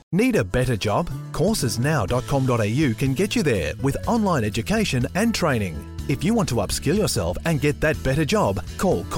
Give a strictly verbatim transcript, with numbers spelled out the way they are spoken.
Need a better job? courses now dot com dot a u can get you there with online education and training. If you want to upskill yourself and get that better job, call